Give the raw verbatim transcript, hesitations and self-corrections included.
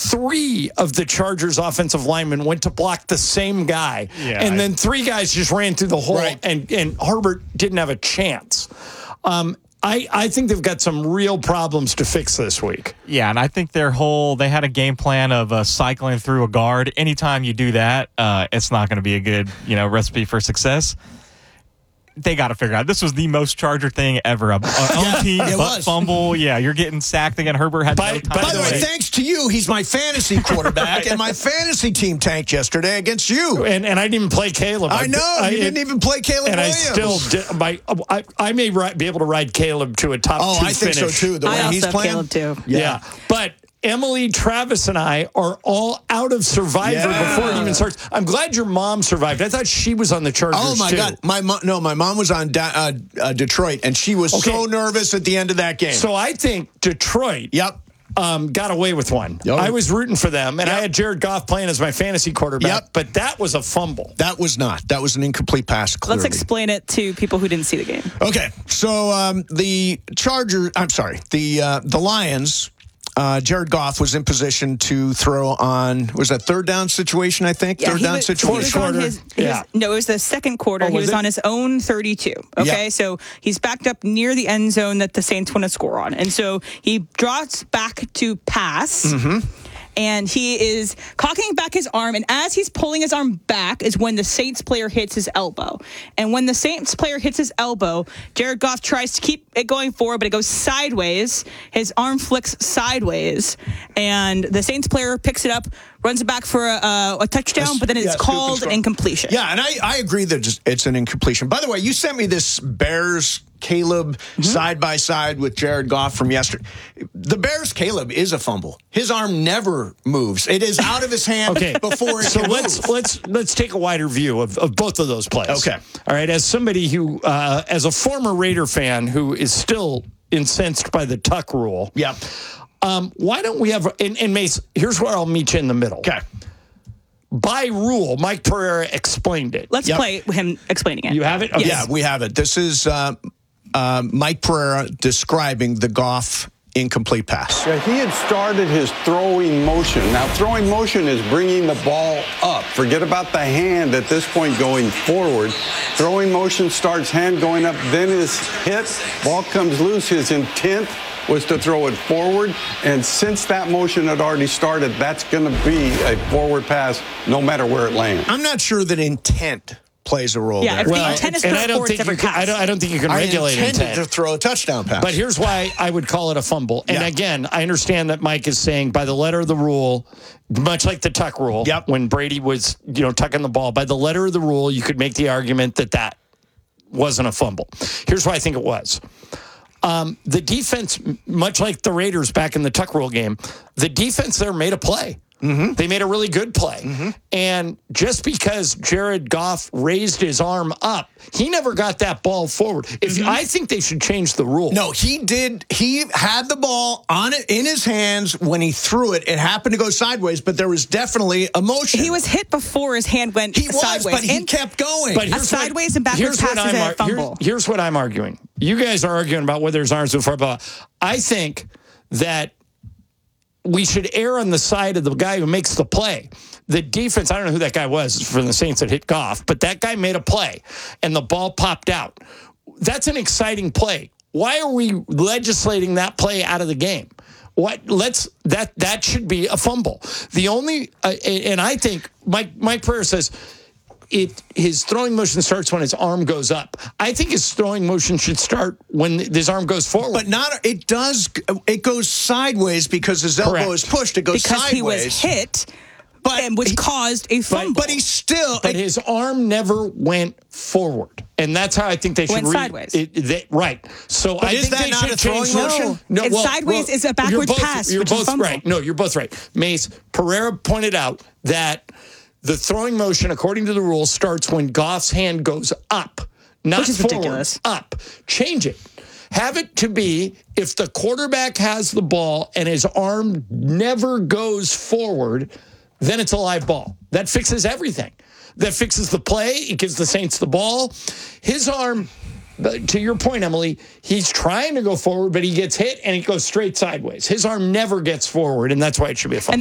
three of the Chargers offensive linemen went to block the same guy. Yeah, and I, then three guys just ran through the hole, right. and, and Herbert didn't have a chance. Um, I, I think they've got some real problems to fix this week. Yeah, and I think their whole, they had a game plan of uh, cycling through a guard. Anytime you do that, uh, it's not going to be a good, you know, recipe for success. They got to figure out. This was the most Charger thing ever. A, a Yeah, own team, it butt was. fumble. Yeah, you're getting sacked again. Herbert had By- no time. By to the way, wait. thanks to you, he's my fantasy quarterback, and my fantasy team tanked yesterday against you. And and I didn't even play Caleb. I know. I, you it- didn't even play Caleb And Williams. I still did, my I, I may ri- be able to ride Caleb to a top Oh, two I think finish. so, too. The way I also he's have playing. Caleb, too. Yeah. But Emily, Travis, and I are all out of Survivor Yeah. before it even starts. I'm glad your mom survived. I thought she was on the Chargers, Oh my too. God! My mom, no, my mom was on da- uh, uh, Detroit, and she was Okay. so nervous at the end of that game. So I think Detroit yep, um, got away with one. Yep. I was rooting for them, and Yep. I had Jared Goff playing as my fantasy quarterback, Yep. but that was a fumble. that was not. That was an incomplete pass. Clearly. Let's explain it to people who didn't see the game. Okay, so um, the Chargers. I'm sorry, the uh, the Lions. Uh, Jared Goff was in position to throw on, was that third down situation, I think? third he down was, situation? He was on Quarter. his, he was- Yeah. no, it was the second quarter. Oh, he was was it? on his own thirty-two. Okay, Yeah. so he's backed up near the end zone that the Saints want to score on. And so he drops back to pass. Mm-hmm. And he is cocking back his arm. And as he's pulling his arm back is when the Saints player hits his elbow. And when the Saints player hits his elbow, Jared Goff tries to keep it going forward, but it goes sideways. His arm flicks sideways. And the Saints player picks it up, runs it back for a, a, a touchdown, but then it's Yeah, called stupid incompletion. Yeah, and I, I agree that just- it's an incompletion. By the way, you sent me this Bears Caleb Mm-hmm. side by side with Jared Goff from yesterday. The Bears Caleb is a fumble. His arm never moves. It is out of his hand Okay. before it So can let's move. let's let's take a wider view of, of both of those plays. Okay. All right. As somebody who, uh, as a former Raider fan who is still incensed by the tuck rule. Yep. Um, why don't we have and, and Mace? Here's where I'll meet you in the middle. Okay. By rule, Mike Pereira explained it. Let's Yep. play him explaining it. You have it? Okay. Yeah, we have it. This is uh, uh, Mike Pereira describing the Goff incomplete pass. Yeah, he had started his throwing motion. Now, throwing motion is bringing the ball up. Forget about the hand at this point going forward. Throwing motion starts hand going up, then is hit. Ball comes loose. His intent was to throw it forward. And since that motion had already started, that's going to be a forward pass no matter where it lands. I'm not sure that intent plays a role Yeah, there. if the intent is and throw I don't forward, think it's you never can, I pass. don't. I don't think you can I regulate intended intent. to throw a touchdown pass. But here's why I would call it a fumble. And Yeah. again, I understand that Mike is saying by the letter of the rule, much like the tuck rule, Yep. when Brady was, you know, tucking the ball, by the letter of the rule, you could make the argument that that wasn't a fumble. Here's why I think it was. Um, the defense, much like the Raiders back in the tuck rule game, the defense there made a play. Mm-hmm. They made a really good play. Mm-hmm. And just because Jared Goff raised his arm up, he never got that ball forward. If mm-hmm. I think they should change the rule. No, he did. He had the ball on it in his hands when he threw it. It happened to go sideways, but there was definitely a motion. He was hit before his hand went He was, sideways. but he And kept going. But a here's sideways what, and backwards here's what pass is I'm a ar- fumble. Here's, here's what I'm arguing. You guys are arguing about whether his arms before ball. I think that we should err on the side of the guy who makes the play. The defense, I don't know who that guy was from the Saints that hit Goff, but that guy made a play, and the ball popped out. That's an exciting play. Why are we legislating that play out of the game? What? Let's that that should be a fumble. The only uh, and I think Mike Mike Pereira says it his throwing motion starts when his arm goes up. I think his throwing motion should start when his arm goes forward. But not. It does. It goes sideways because his elbow Correct. is pushed. It goes because sideways. he was hit, But and which he- caused a fumble. But he still. But his arm never went forward, and that's how I think they should Went read sideways. It, they, right. So I is think that they not should a throwing change motion? No, It's sideways is a backwards you're both, pass, You're which is both fumble. right. No, you're both right. Mace Pereira pointed out that the throwing motion, according to the rules, starts when Goff's hand goes up, not Which is forward. ridiculous. Up. Change it. Have it to be if the quarterback has the ball and his arm never goes forward, then it's a live ball. That fixes everything. That fixes the play. It gives the Saints the ball. His arm, to your point, Emily, he's trying to go forward, but he gets hit and it goes straight sideways. His arm never gets forward, and that's why it should be a fumble.